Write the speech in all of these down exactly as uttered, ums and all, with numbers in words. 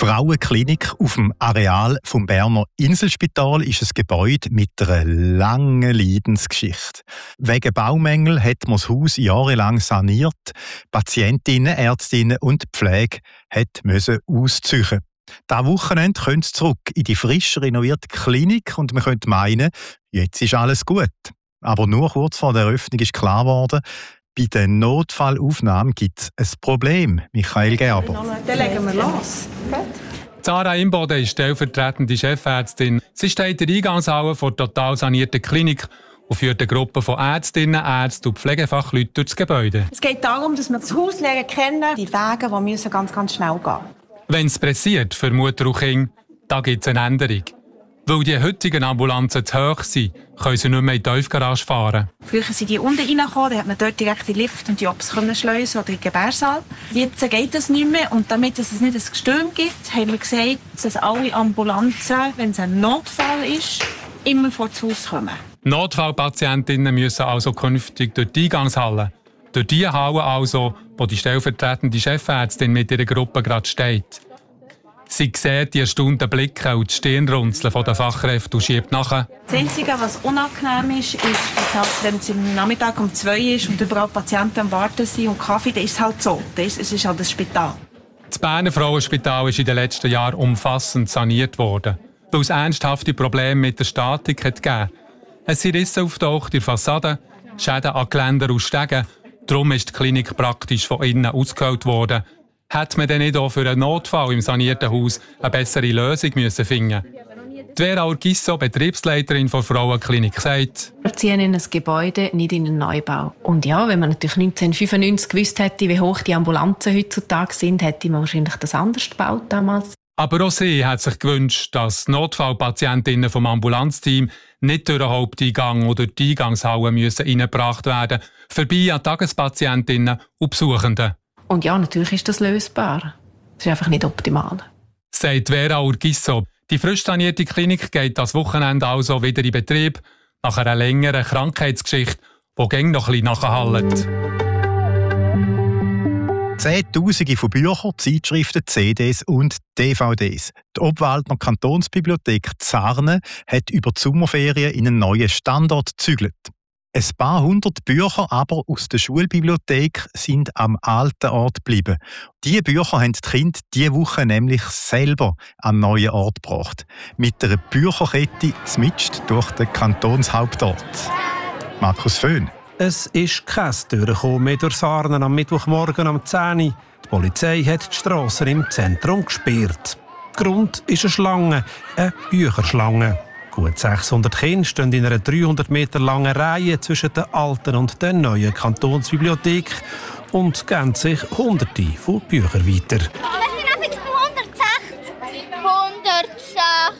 Frauenklinik auf dem Areal vom Berner Inselspital ist ein Gebäude mit einer langen Leidensgeschichte. Wegen Baumängel hat man das Haus jahrelang saniert. Patientinnen, Ärztinnen und die Pflege mussten ausziehen. Dieses Wochenende können sie zurück in die frisch renovierte Klinik und man könnte meinen, jetzt ist alles gut. Aber nur kurz vor der Eröffnung ist klar geworden, bei der Notfallaufnahme gibt es ein Problem. Michael Gerber. Dann legen wir los. Sarah Imboden ist stellvertretende Chefärztin. Sie steht in der Eingangshalle der total sanierten Klinik und führt eine Gruppe von Ärztinnen, Ärzten und Pflegefachleuten durch das Gebäude. Es geht darum, dass wir das Haus lernen kennen. Die Wege die müssen ganz, ganz schnell gehen. Wenn es pressiert für Mutter und Kind, da gibt es eine Änderung. Weil die heutigen Ambulanzen zu hoch sind, können sie nicht mehr in die Tiefgarage fahren. Früher sind die unten reingekommen, dann hat man dort direkt in den Lift und die Ops schleusen oder in den Gebärsaal. Jetzt geht das nicht mehr und damit es nicht ein Gestürm gibt, haben wir gesagt, dass alle Ambulanzen, wenn es ein Notfall ist, immer vor das Haus kommen. Notfallpatientinnen müssen also künftig durch die Eingangshalle. Durch die Halle also, wo die stellvertretende Chefärztin mit ihrer Gruppe gerade steht. Sie sieht die erstaunten Blicke und die Stirnrunzeln der Fachkräfte und schiebt nachher. Das Einzige, was unangenehm ist, ist, dass wenn es am Nachmittag um zwei ist und überall Patienten am Warten sind und Kaffee, dann ist es halt so. Es ist halt das Spital. Das Berner Frauenspital ist in den letzten Jahren umfassend saniert worden, weil es ernsthafte Probleme mit der Statik hat gegeben. Es sind Risse auftaucht in der Fassade, Schäden an Geländer und Stegen. Darum ist die Klinik praktisch von innen ausgehöhlt worden. Hätte man denn nicht auch für einen Notfall im sanierten Haus eine bessere Lösung müssen finden? Die Vera Urgisso, Betriebsleiterin der Frauenklinik, sagt: Wir ziehen in ein Gebäude, nicht in einen Neubau. Und ja, wenn man natürlich neunzehnhundertfünfundneunzig gewusst hätte, wie hoch die Ambulanzen heutzutage sind, hätte man wahrscheinlich das anders gebaut damals. Aber auch sie hat sich gewünscht, dass Notfallpatientinnen vom Ambulanzteam nicht durch den Haupteingang oder die Eingangshalle müssen reingebracht werden, vorbei an Tagespatientinnen und Besuchenden. Und ja, natürlich ist das lösbar. Das ist einfach nicht optimal. Sagt Vera Urgisso. Die frisch sanierte Klinik geht das Wochenende also wieder in Betrieb, nach einer längeren Krankheitsgeschichte, die gäng noch ein bisschen nachhallt. Zehntausende von Büchern, Zeitschriften, C Ds und D V Ds. Die Obwaldner Kantonsbibliothek Zarne hat über die Sommerferien in einen neuen Standort gezügelt. Ein paar hundert Bücher aber aus der Schulbibliothek sind am alten Ort geblieben. Diese Bücher haben die Kinder diese Woche nämlich selber an einen neuen Ort gebracht. Mit einer Bücherkette zmitzt durch den Kantonshauptort. Markus Föhn. Es ist kein Durchkommen mehr durch Sarnen am Mittwochmorgen um zehn Uhr. Die Polizei hat die Strassen im Zentrum gesperrt. Grund ist eine Schlange, eine Bücherschlange. Gut sechshundert Kinder stehen in einer dreihundert Meter langen Reihe zwischen der alten und der neuen Kantonsbibliothek und geben sich Hunderte von Büchern weiter. Das sind einfach hundertsechzig. hundertsechzig.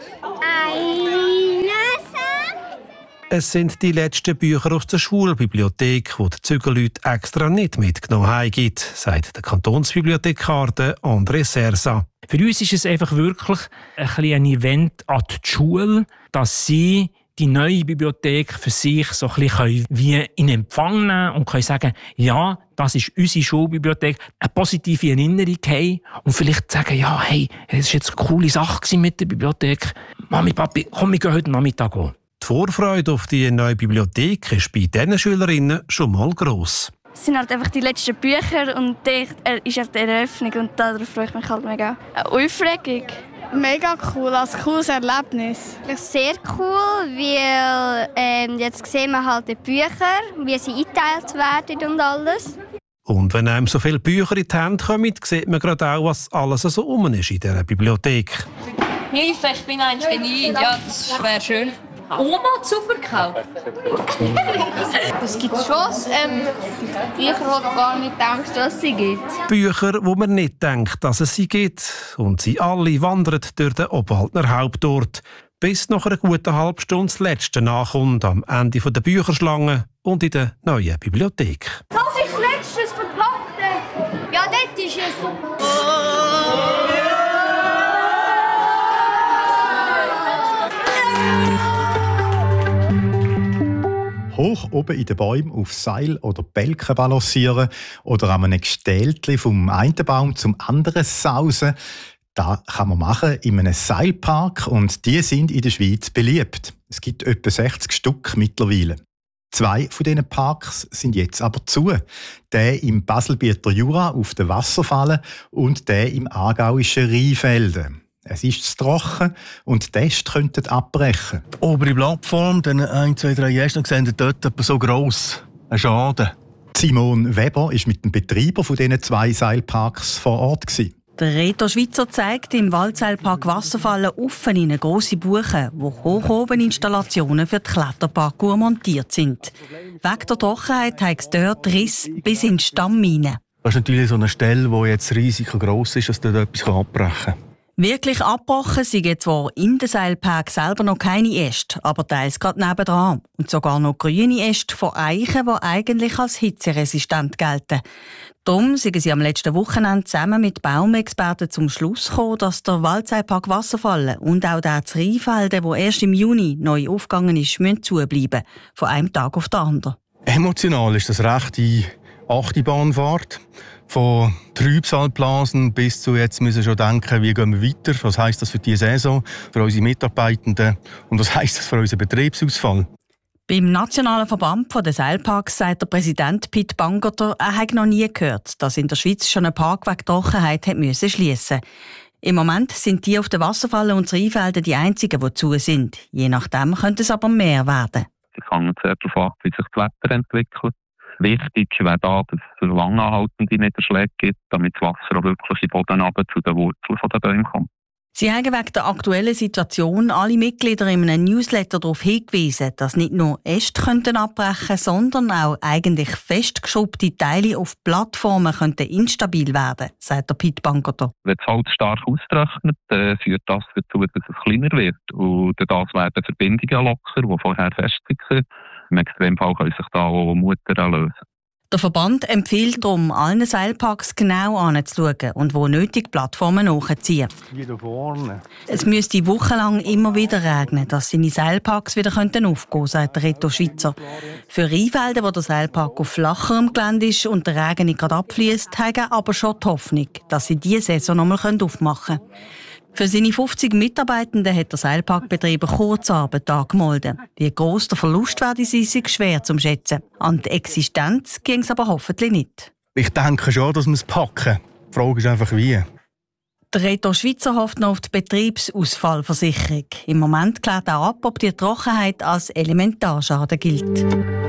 Eine Es sind die letzten Bücher aus der Schulbibliothek, die die Zügelleute extra nicht mitgenommen haben, sagt der Kantonsbibliothekar André Sersa. Für uns ist es einfach wirklich ein, ein Event an die Schule, dass sie die neue Bibliothek für sich so ein bisschen wie in Empfang nehmen und können sagen, ja, das ist unsere Schulbibliothek, eine positive Erinnerung haben und vielleicht sagen, ja, hey, es war jetzt eine coole Sache mit der Bibliothek. Mami, Papi, komm, wir gehen heute Nachmittag an. Die Vorfreude auf die neue Bibliothek ist bei diesen Schülerinnen schon mal gross. Es sind halt einfach die letzten Bücher und die ist auf der Eröffnung und darauf freue ich mich halt mega. Eine Aufregung. Mega cool, als cooles Erlebnis. Sehr cool, weil ähm, jetzt sehen wir halt die Bücher, wie sie eingeteilt werden und alles. Und wenn einem so viele Bücher in die Hände kommen, sieht man gerade auch, was alles so rum ist in dieser Bibliothek. Hilfe, ich bin ein Genie. Ja, das wäre schön. Oma hat super gekauft. Es gibt schon ähm, Bücher, die du gar nicht denkst, dass es sie gibt. Bücher, wo man nicht denkt, dass es sie gibt. Und sie alle wandern durch den Obwaldner Hauptort. Bis nach einer guten halben Stunde das letzte nachkommt, am Ende der Bücherschlange und in der neuen Bibliothek. Das ist das letzte Verpackte. Ja, dort ist es. Hoch oben in den Bäumen auf Seil oder Bälken balancieren oder an einem Gestähltli vom einen Baum zum anderen sausen. Das kann man machen in einem Seilpark und die sind in der Schweiz beliebt. Es gibt etwa sechzig Stück mittlerweile. Zwei von diesen Parks sind jetzt aber zu. Der im Baselbieter Jura auf den Wasserfallen und der im aargauischen Rheinfelden. Es ist zu trocken und die Tests könnten abbrechen. Die obere Plattform, dann eins, zwei, drei Gäste, sehen dort etwa so gross. Ein Schaden. Simon Weber war mit dem Betreiber von diesen zwei Seilparks vor Ort. Der Reto Schweizer zeigt im Waldseilpark Wasserfallen offen in eine grosse Buche, wo hoch oben Installationen für die Kletterparkour montiert sind. Wegen der Trockenheit hat es dort Riss bis in die Stammmine. Das ist natürlich so eine Stelle, die jetzt riesig gross ist, dass dort etwas abbrechen kann. Wirklich abgebrochen sind zwar in den Seilpark selber noch keine Äste, aber teils gerade nebendran. Und sogar noch grüne Äste von Eichen, die eigentlich als hitzeresistent gelten. Darum sind sie am letzten Wochenende zusammen mit Baumexperten zum Schluss gekommen, dass der Waldseilpark Wasserfallen und auch der zu Rheinfelden, der erst im Juni neu aufgegangen ist, müssen zubleiben. Von einem Tag auf den anderen. Emotional ist das recht die Achterbahnfahrt. Von Trübsalblasen bis zu jetzt müssen wir schon denken, wie gehen wir weiter, was heisst das für diese Saison, für unsere Mitarbeitenden und was heisst das für unseren Betriebsausfall. Beim Nationalen Verband der Seilparks sagt der Präsident Piet Bangerter, er habe noch nie gehört, dass in der Schweiz schon ein Park wegen Trockenheit schliessen musste. Im Moment sind die auf den Wasserfallen und Rheinfelden die einzigen, die zu sind. Je nachdem könnte es aber mehr werden. Es hängt sehr darauf ab, wie sich das Wetter entwickelt. Wichtig wäre da, dass es langanhaltende Niederschläge gibt, damit das Wasser auch wirklich in den Boden runter zu den Wurzeln der Bäume kommt. Sie haben wegen der aktuellen Situation alle Mitglieder in einem Newsletter darauf hingewiesen, dass nicht nur Äste könnten abbrechen, sondern auch eigentlich festgeschraubte Teile auf Plattformen könnten instabil werden, sagt der Piet Bangerter. Wenn das Holz stark austrocknet, dann führt das dazu, dass es kleiner wird. Und durch das werden Verbindungen locker, die vorher fest waren. Im Extremfall können sich da auch Mutter lösen. Der Verband empfiehlt darum, allen Seilparks genau anzuschauen und wo nötig Plattformen nachziehen. Wie da vorne. Es müsste wochenlang immer wieder regnen, dass seine Seilparks wieder aufgehen könnten, sagt Reto Schweizer. Für Rheinfelden, wo der Seilpark auf flacherem Gelände ist und der Regen nicht gerade abfliesst, haben aber schon die Hoffnung, dass sie diese Saison noch mal aufmachen können. Für seine fünfzig Mitarbeitenden hat der Seilparkbetrieb Kurzarbeit angemeldet. Wie gross der Verlust werde sein, ist schwer zu schätzen. An die Existenz ging es aber hoffentlich nicht. Ich denke schon, dass wir es packen. Die Frage ist einfach, wie. Der Reto Schweizer hofft noch auf die Betriebsausfallversicherung. Im Moment klärt er ab, ob die Trockenheit als Elementarschaden gilt.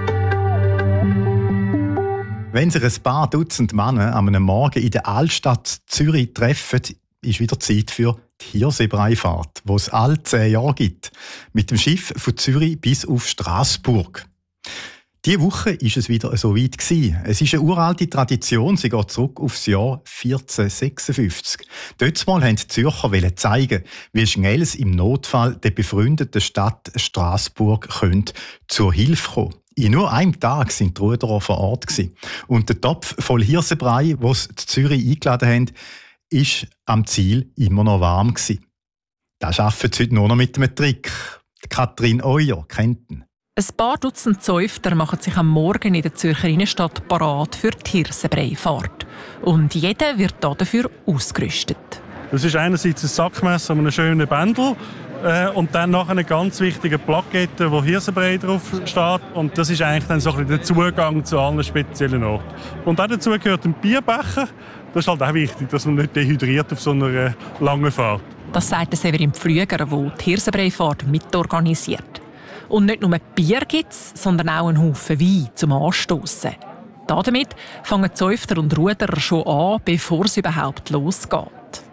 Wenn sich ein paar Dutzend Männer an einem Morgen in der Altstadt Zürich treffen, ist wieder Zeit für die Hirsebrei-Fahrt, die es alle zehn Jahre gibt. Mit dem Schiff von Zürich bis auf Straßburg. Diese Woche war es wieder so weit gewesen. Es ist eine uralte Tradition, sie geht zurück aufs Jahr vierzehnhundertsechsundfünfzig. Dort mal wollten die Zürcher zeigen, wie schnell es im Notfall der befreundeten Stadt Straßburg zur Hilfe kommen. In nur einem Tag waren die Ruderer vor Ort. Und der Topf voll Hirsebrei, den sie in Zürich eingeladen haben, ist am Ziel immer noch warm gsi. Das schaffen sie heute nur noch mit einem Trick. Katrin Euer kennt ihn. Ein paar Dutzend Zäufter machen sich am Morgen in der Zürcher Innenstadt parat für die Hirsebrei-Fahrt. Und jeder wird dafür ausgerüstet. Das ist einerseits ein Sackmesser mit einem schönen Bändel äh, und dann noch eine ganz wichtige Plakette, wo Hirsebrei drauf steht. Und das ist eigentlich dann so ein bisschen der Zugang zu allen speziellen Orten. Und auch dazu gehört ein Bierbecher. Das ist halt auch wichtig, dass man nicht dehydriert auf so einer langen Fahrt. Das sagt Severin Pflüger, der die Hirsebrei-Fahrt mitorganisiert. Und nicht nur Bier gibt es, sondern auch einen Haufen Wein zum Anstossen. Damit fangen die Zäufter und Ruderer schon an, bevor es überhaupt losgeht.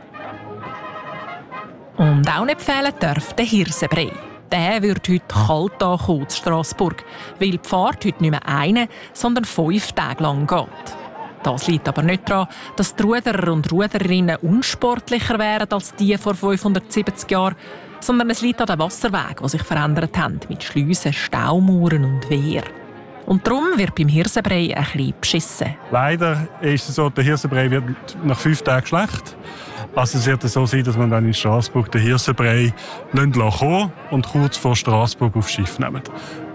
Und auch nicht fehlen darf der Hirsebrei. Der wird heute kalt ankommen in Straßburg, weil die Fahrt heute nicht mehr eine, sondern fünf Tage lang geht. Das liegt aber nicht daran, dass die Ruderer und Ruderinnen unsportlicher wären als die vor fünfhundertsiebzig Jahren, sondern es liegt an den Wasserwegen, die sich verändert haben, mit Schleusen, Staumauern und Wehr. Und darum wird beim Hirsebrei ein bisschen beschissen. Leider ist es so, der Hirsebrei wird nach fünf Tagen schlecht. Also es wird so sein, dass man dann in Straßburg den Hirsebrei kommen und kurz vor Straßburg aufs Schiff nehmen.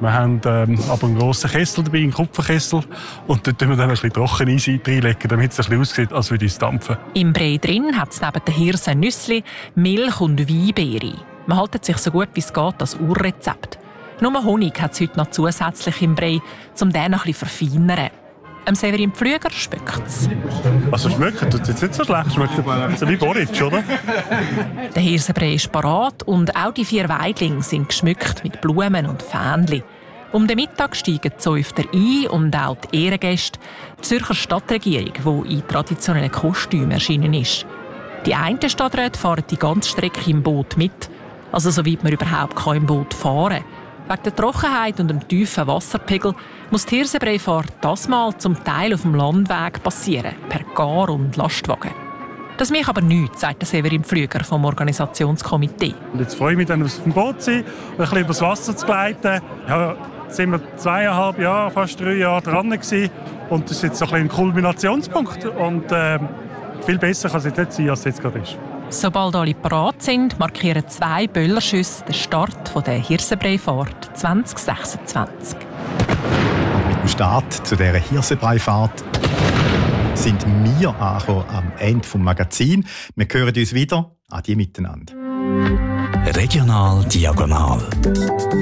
Wir haben ähm, aber einen grossen Kessel dabei, einen Kupferkessel. Und dort tun wir dann ein bisschen Trockeneis reinlegen, damit es ein bisschen aussieht, als würde es dampfen. Im Brei drin hat es neben den Hirsen Nüssli, Milch und Weinbeere. Man hält sich so gut wie es geht als Urrezept. Nur Honig hat es heute noch zusätzlich im Brei, um den noch ein bisschen zu verfeinern. Am Severin Pflüger schmeckt es. Also schmeckt es jetzt nicht so schlecht, schmeckt so wie Boric, oder? Der Hirsenbrei ist parat und auch die vier Weidlinge sind geschmückt mit Blumen und Fähnchen. Um den Mittag steigen die Säufter ein und auch die Ehrengäste. Die Zürcher Stadtregierung, die in traditionellen Kostümen erschienen ist. Die einen Stadträte fahren die ganze Strecke im Boot mit, also soweit man überhaupt im Boot fahren kann. Wegen der Trockenheit und dem tiefen Wasserpegel muss die Hirsenbreifahrt das Mal zum Teil auf dem Landweg passieren, per Gar- und Lastwagen. Das macht aber nichts, sagt der Severin Pflüger vom Organisationskomitee. Und jetzt freue ich mich, dann auf dem Boot zu sein und ein bisschen übers Wasser zu gleiten. Ja, sind wir zweieinhalb Jahre, fast drei Jahre dran gewesen. Und das ist jetzt so ein, ein Kulminationspunkt. Und äh, viel besser kann es nicht sein, als es jetzt gerade ist. Sobald alle parat sind, markieren zwei Böllerschüsse den Start der Hirsenbreifahrt zwanzig sechsundzwanzig. Mit dem Start zu dieser Hirsenbreifahrt sind wir angekommen am Ende des Magazins. Wir hören uns wieder. Adieu miteinander. Regional Diagonal.